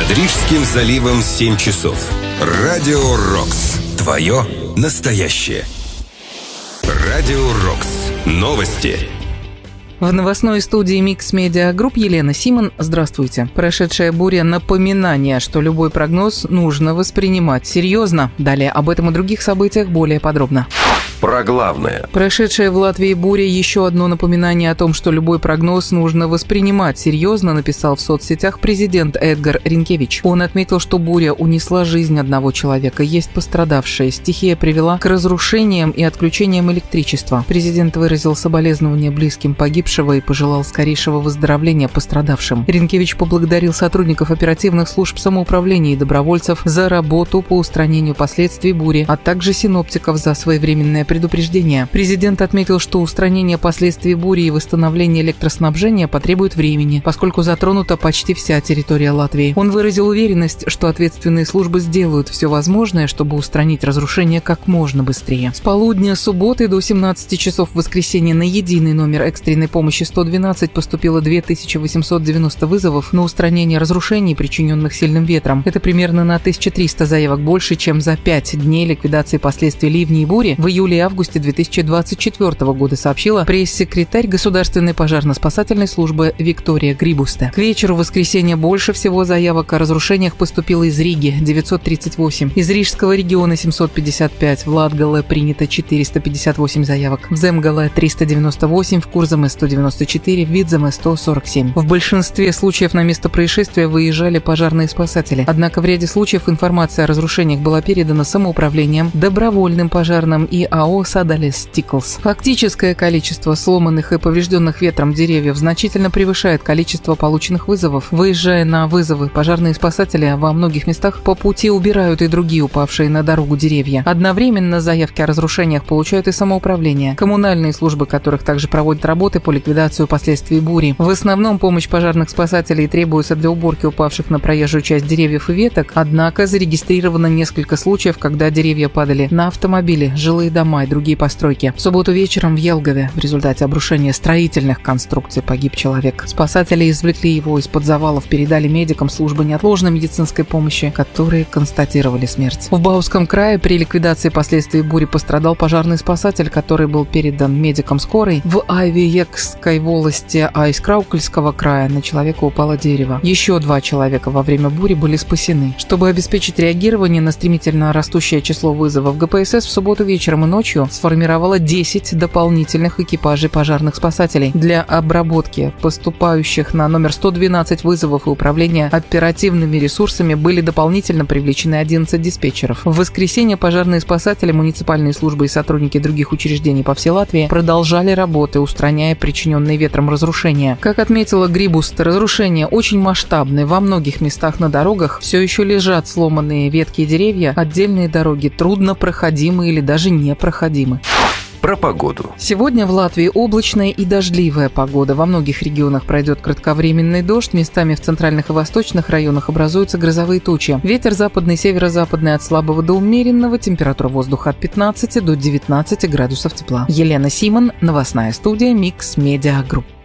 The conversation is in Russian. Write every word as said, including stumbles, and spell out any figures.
Над Рижским заливом семь часов. Радио Рокс. Твое настоящее. Радио Рокс. Новости. В новостной студии Mix Media Group Елена Симон. Здравствуйте. Прошедшая буря – напоминание, что любой прогноз нужно воспринимать серьезно. Далее об этом и других событиях более подробно. Про главное. Прошедшая в Латвии буря – еще одно напоминание о том, что любой прогноз нужно воспринимать серьезно, написал в соцсетях президент Эдгар Ринкевич. Он отметил, что буря унесла жизнь одного человека, есть пострадавшие. Стихия привела к разрушениям и отключениям электричества. Президент выразил соболезнования близким погибшего и пожелал скорейшего выздоровления пострадавшим. Ринкевич поблагодарил сотрудников оперативных служб самоуправления и добровольцев за работу по устранению последствий бури, а также синоптиков за своевременное предупреждение. Президент отметил, что устранение последствий бури и восстановление электроснабжения потребует времени, поскольку затронута почти вся территория Латвии. Он выразил уверенность, что ответственные службы сделают все возможное, чтобы устранить разрушения как можно быстрее. С полудня субботы до семнадцати часов в воскресенье на единый номер экстренной помощи сто двенадцать поступило две тысячи восемьсот девяносто вызовов на устранение разрушений, причиненных сильным ветром. Это примерно на тысячу триста заявок больше, чем за пять дней ликвидации последствий ливней и бури в июле и августе две тысячи двадцать четвёртого года, сообщила пресс-секретарь Государственной пожарно-спасательной службы Виктория Грибусте. К вечеру воскресенья больше всего заявок о разрушениях поступило из Риги – девятьсот тридцать восемь, из Рижского региона – семьсот пятьдесят пять, в Латгале принято четыреста пятьдесят восемь заявок, в Земгале – триста девяносто восемь, в Курзаме – сто девяносто четыре, в Видземе – сто сорок семь. В большинстве случаев на место происшествия выезжали пожарные спасатели. Однако в ряде случаев информация о разрушениях была передана самоуправлением, добровольным пожарным и АО «Садалес Стиклс». Фактическое количество сломанных и поврежденных ветром деревьев значительно превышает количество полученных вызовов. Выезжая на вызовы, пожарные спасатели во многих местах по пути убирают и другие упавшие на дорогу деревья. Одновременно заявки о разрушениях получают и самоуправление, коммунальные службы которых также проводят работы по ликвидации последствий бури. В основном помощь пожарных спасателей требуется для уборки упавших на проезжую часть деревьев и веток, однако зарегистрировано несколько случаев, когда деревья падали на автомобили, жилые дома и другие постройки. В субботу вечером в Елгове в результате обрушения строительных конструкций погиб человек. Спасатели извлекли его из-под завалов, передали медикам службы неотложной медицинской помощи, которые констатировали смерть. В Бауском крае при ликвидации последствий бури пострадал пожарный спасатель, который был передан медикам скорой. В Айвиекской волости Айскраукельского края на человека упало дерево. Еще два человека во время бури были спасены. Чтобы обеспечить реагирование на стремительно растущее число вызовов, ГПСС в субботу вечером и ночью сформировала десять дополнительных экипажей пожарных спасателей для обработки поступающих на номер сто двенадцать вызовов и управления оперативными ресурсами были дополнительно привлечены одиннадцать диспетчеров. В воскресенье пожарные спасатели, муниципальные службы и сотрудники других учреждений по всей Латвии продолжали работы, устраняя причиненные ветром разрушения. Как отметила Грибусте, разрушения очень масштабны. Во многих местах на дорогах все еще лежат сломанные ветки и деревья, отдельные дороги труднопроходимы или даже непроходимы. Про погоду. Сегодня в Латвии облачная и дождливая погода. Во многих регионах пройдет кратковременный дождь. Местами в центральных и восточных районах образуются грозовые тучи. Ветер западный, северо-западный от слабого до умеренного. Температура воздуха от пятнадцати до девятнадцати градусов тепла. Елена Симон, новостная студия Mix Media Group.